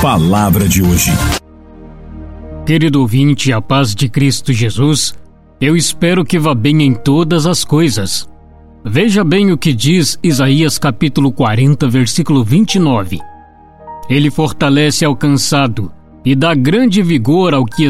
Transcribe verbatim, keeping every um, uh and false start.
Palavra de hoje. Querido ouvinte, a paz de Cristo Jesus, eu espero que vá bem em todas as coisas. Veja bem o que diz Isaías capítulo quarenta, versículo vinte e nove. Ele fortalece ao cansado e dá grande vigor ao que